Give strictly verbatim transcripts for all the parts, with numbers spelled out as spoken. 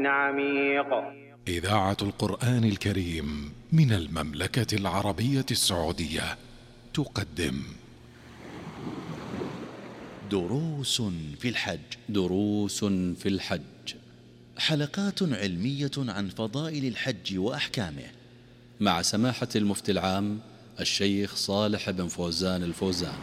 عميق. إذاعة القرآن الكريم من المملكة العربية السعودية تقدم دروس في الحج. دروس في الحج، حلقات علمية عن فضائل الحج وأحكامه، مع سماحة المفتي العام الشيخ صالح بن فوزان الفوزان.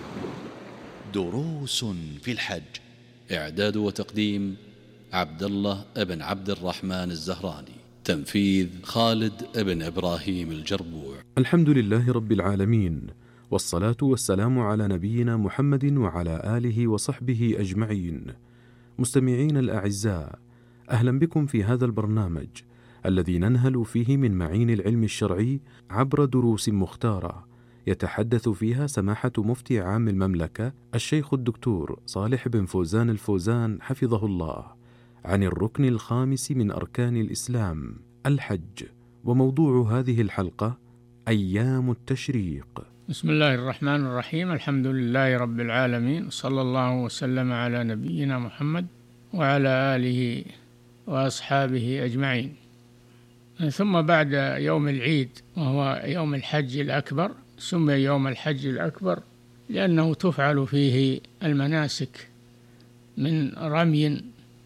دروس في الحج، إعداد وتقديم عبد الله بن عبد الرحمن الزهراني، تنفيذ خالد بن إبراهيم الجربوع. الحمد لله رب العالمين، والصلاة والسلام على نبينا محمد وعلى آله وصحبه أجمعين. مستمعين الأعزاء، أهلا بكم في هذا البرنامج الذي ننهل فيه من معين العلم الشرعي عبر دروس مختارة يتحدث فيها سماحة مفتي عام المملكة الشيخ الدكتور صالح بن فوزان الفوزان حفظه الله عن الركن الخامس من أركان الإسلام الحج. وموضوع هذه الحلقة أيام التشريق. بسم الله الرحمن الرحيم. الحمد لله رب العالمين، صلى الله وسلم على نبينا محمد وعلى آله وأصحابه أجمعين. ثم بعد يوم العيد وهو يوم الحج الأكبر، سمي يوم الحج الأكبر لأنه تفعل فيه المناسك من رمي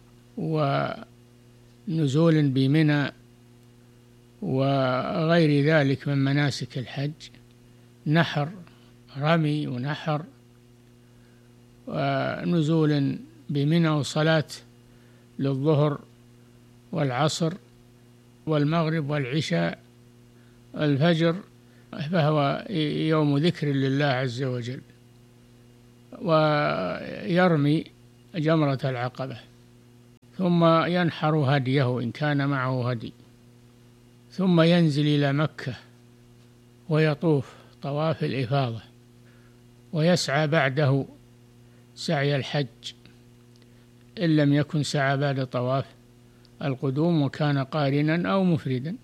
ونزول بمنى وغير ذلك من مناسك الحج، نحر، رمي ونحر ونزول بمنى وصلاة للظهر والعصر والمغرب والعشاء والفجر، فهو يوم ذكر لله عز وجل. ويرمي جمرة العقبة، ثم ينحر هديه إن كان معه هدي، ثم ينزل إلى مكة ويطوف طواف الإفاضة، ويسعى بعده سعي الحج إن لم يكن سعى بعد طواف القدوم وكان قارنا أو مفردا،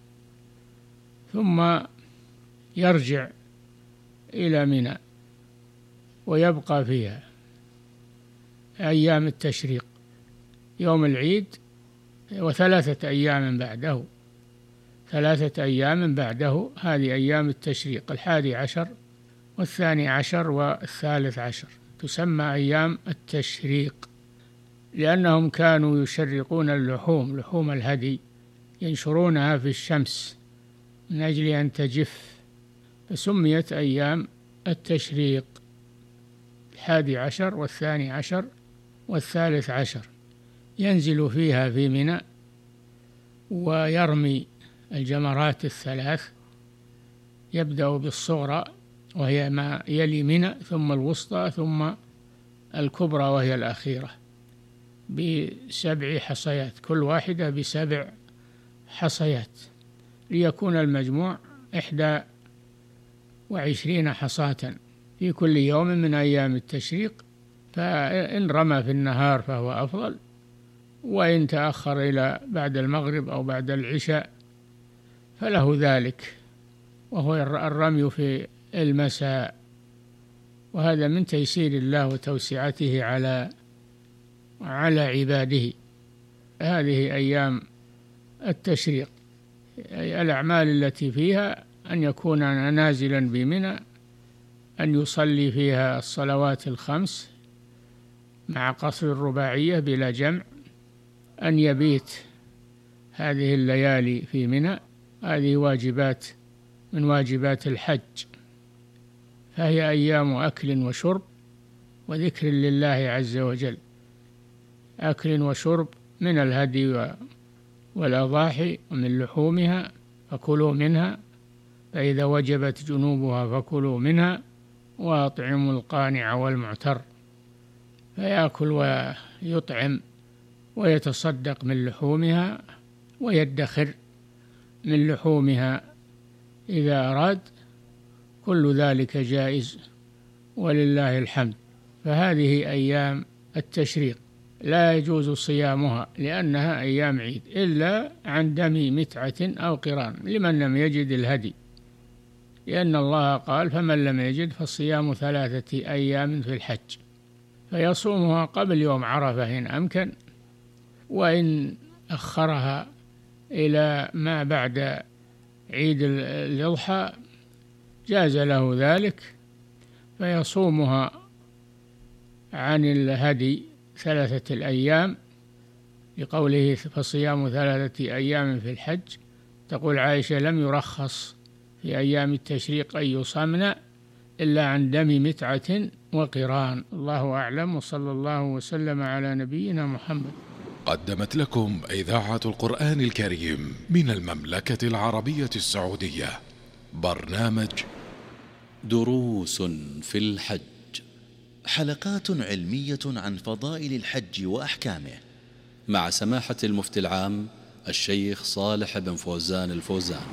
ثم يرجع إلى منى ويبقى فيها أيام التشريق، يوم العيد وثلاثة أيام بعده، ثلاثة أيام بعده هذه أيام التشريق، الحادي عشر والثاني عشر والثالث عشر، تسمى أيام التشريق لأنهم كانوا يشرقون اللحوم، لحوم الهدي ينشرونها في الشمس من أجل أن تجف، فسميت أيام التشريق، الحادي عشر والثاني عشر والثالث عشر. ينزل فيها في منى ويرمي الجمرات الثلاث، يبدأ بالصغرى وهي ما يلي منى، ثم الوسطى، ثم الكبرى وهي الأخيرة، بسبع حصيات، كل واحدة بسبع حصيات، ليكون المجموع إحدى وعشرين حصاة في كل يوم من أيام التشريق. فإن رمى في النهار فهو أفضل، وإن تأخر إلى بعد المغرب أو بعد العشاء فله ذلك، وهو الرمي في المساء. وهذا من تيسير الله وتوسعته على على عباده. هذه أيام التشريق، الأعمال التي فيها أن يكون نازلا بمنى، أن يصلي فيها الصلوات الخمس مع قصر الرباعية بلا جمع، أن يبيت هذه الليالي في منى، هذه واجبات من واجبات الحج، فهي أيام أكل وشرب وذكر لله عز وجل، أكل وشرب من الهدي والأضاحي ومن لحومها فكلوا منها، فإذا وجبت جنوبها فكلوا منها، وأطعموا القانع والمعتر، فيأكل ويطعم ويتصدق من لحومها ويدخر من لحومها إذا أراد، كل ذلك جائز ولله الحمد. فهذه أيام التشريق لا يجوز صيامها لأنها أيام عيد، إلا عن دم متعة أو قران لمن لم يجد الهدي، لأن الله قال: فمن لم يجد فالصيام ثلاثة أيام في الحج، فيصومها قبل يوم عرفة إن أمكن، وإن أخرها إلى ما بعد عيد الأضحى جاز له ذلك، فيصومها عن الهدي ثلاثة الأيام، لقوله فصيام ثلاثة أيام في الحج. تقول عائشة: لم يرخص في أيام التشريق أن يصامن إلا عن دم متعة وقران. الله أعلم، وصلى الله وسلم على نبينا محمد. قدمت لكم إذاعة القرآن الكريم من المملكة العربية السعودية برنامج دروس في الحج، حلقات علمية عن فضائل الحج وأحكامه، مع سماحة المفتي العام الشيخ صالح بن فوزان الفوزان.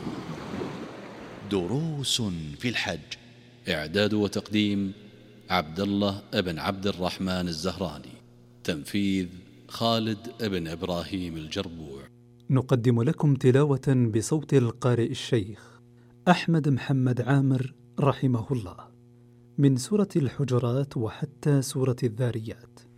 دروس في الحج، إعداد وتقديم عبد الله بن عبد الرحمن الزهراني، تنفيذ خالد بن إبراهيم الجربوع. نقدم لكم تلاوة بصوت القارئ الشيخ أحمد محمد عامر رحمه الله، من سورة الحجرات وحتى سورة الذاريات.